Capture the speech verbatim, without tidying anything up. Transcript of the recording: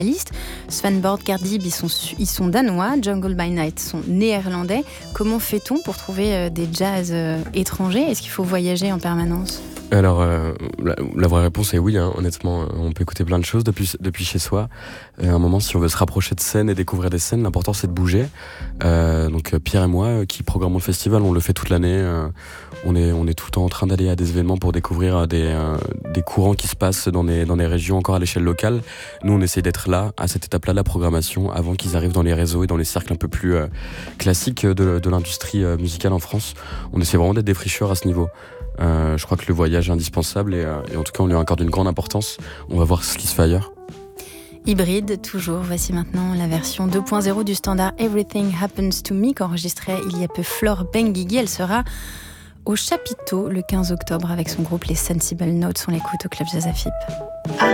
liste. Sven Bård-Gerdib, ils sont, ils sont danois. Jungle by Night sont néerlandais. Comment fait-on pour trouver euh, des jazz euh, étrangers ? Est-ce qu'il faut voyager en permanence ? Alors, euh, la, la vraie réponse est oui, hein, honnêtement, on peut écouter plein de choses depuis, depuis chez soi. Et à un moment, si on veut se rapprocher de scènes et découvrir des scènes, l'important c'est de bouger. Euh, donc Pierre et moi, qui programmons le festival, on le fait toute l'année. Euh, on est, on est tout le temps en train d'aller à des événements pour découvrir des, euh, des courants qui se passent dans des, dans des régions encore à l'échelle locale. Nous, on essaie d'être là, à cette étape-là de la programmation, avant qu'ils arrivent dans les réseaux et dans les cercles un peu plus euh, classiques de, de l'industrie euh, musicale en France. On essaie vraiment d'être des fricheurs à ce niveau. Euh, je crois que le voyage est indispensable et, euh, et en tout cas on lui accorde une grande importance. On va voir ce qui se fait ailleurs. Hybride, toujours. Voici maintenant la version deux point zéro du standard Everything Happens to Me qu'enregistrait il y a peu Flore Benguigui. Elle sera au Chapiteau le quinze octobre avec son groupe Les Sensible Notes. On l'écoute au Club Jazz Afip.